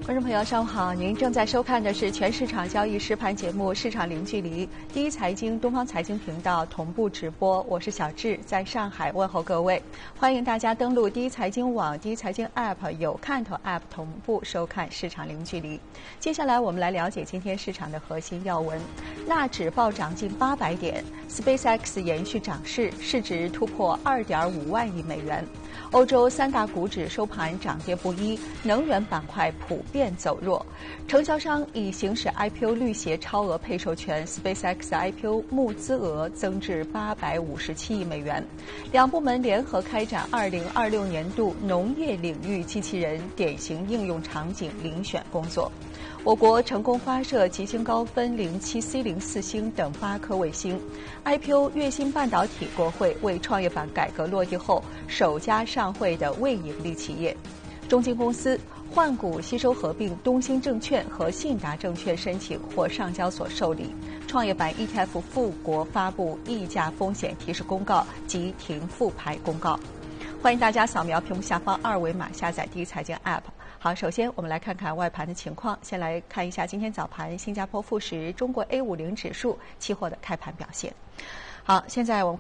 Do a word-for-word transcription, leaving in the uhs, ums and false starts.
观众朋友，上午好！您正在收看的是全市场交易实盘节目《市场零距离》，第一财经东方财经频道同步直播。我是小智，在上海问候各位。欢迎大家登录第一财经网、第一财经 App 有看头 App 同步收看《市场零距离》。接下来我们来了解今天市场的核心要闻。纳指暴涨近八百点 ，SpaceX 延续涨势，市值突破二点五万亿美元。欧洲三大股指收盘涨跌不一，能源板块普遍走弱。承销商已行使 I P O 绿协超额配售权 ，SpaceX I P O 募资额增至八百五十七亿美元。两部门联合开展二零二六年度农业领域机器人典型应用场景遴选工作。我国成功发射极星高分零七 C 零四星等八颗卫星。I P O 月星半导体国会为创业板改革落地后首家上会的未盈利企业。中金公司换股吸收合并东兴证券和信达证券申请获上交所受理。创业板 E T F 富国发布溢价风险提示公告及停复牌公告。欢迎大家扫描屏幕下方二维码下载第一财经 App。好，首先我们来看看外盘的情况。先来看一下今天早盘新加坡富时、中国 A 五十指数期货的开盘表现。好，现在我们